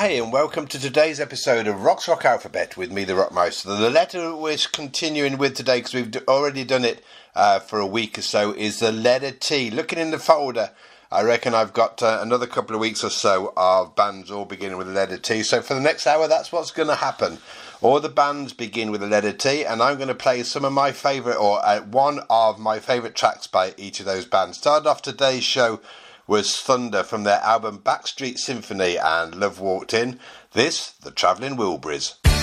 Hey, and welcome to today's episode of Rock's Rock Alphabet with me, the Rockmeister. The letter we're continuing with today, because we've already done it for a week or so, is the letter T. Looking in the folder, I reckon I've got another couple of weeks or so of bands all beginning with the letter T. So for the next hour, that's what's going to happen. All the bands begin with the letter T, and I'm going to play some of my favourite, or one of my favourite tracks by each of those bands. Started off today's show was Thunder from their album Backstreet Symphony and Love Walked In. This, the Travelling Wilburys.